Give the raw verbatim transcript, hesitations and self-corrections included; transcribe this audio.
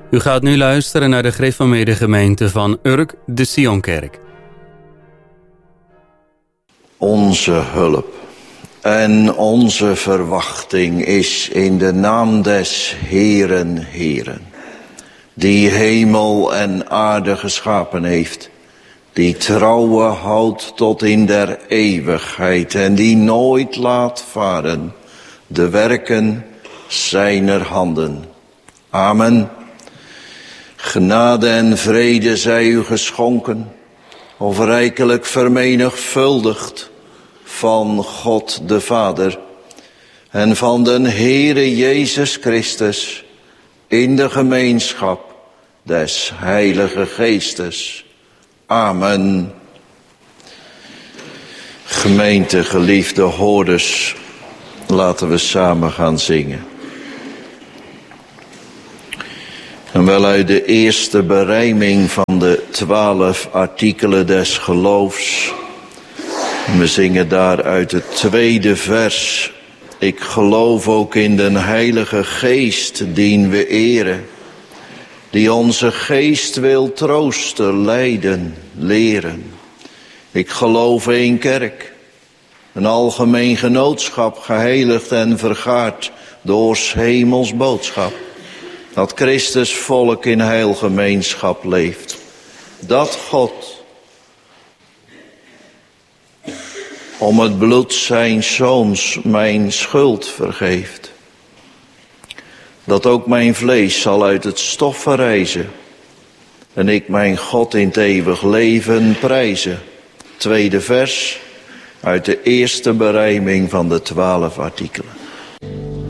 U gaat nu luisteren naar de gereformeerde gemeente van Urk, de Sionkerk. Onze hulp en onze verwachting is in de naam des Heeren, Heeren, die hemel en aarde geschapen heeft, die trouwe houdt tot in der eeuwigheid en die nooit laat varen de werken zijner handen. Amen. Genade en vrede zij u geschonken, of rijkelijk vermenigvuldigd van God de Vader en van den Heere Jezus Christus in de gemeenschap des Heilige Geestes. Amen. Gemeente, geliefde hoorders, laten we samen gaan zingen. En wel uit de eerste berijming van de twaalf artikelen des geloofs. We zingen daar uit het tweede vers. Ik geloof ook in den Heilige Geest, dien we eren, die onze geest wil troosten, leiden, leren. Ik geloof één kerk, een algemeen genootschap, geheiligd en vergaard door 's hemels boodschap. Dat Christus volk in heilgemeenschap leeft. Dat God om het bloed zijn zoons mijn schuld vergeeft. Dat ook mijn vlees zal uit het stof verrijzen. En ik mijn God in het eeuwig leven prijzen. Tweede vers uit de eerste berijming van de twaalf artikelen.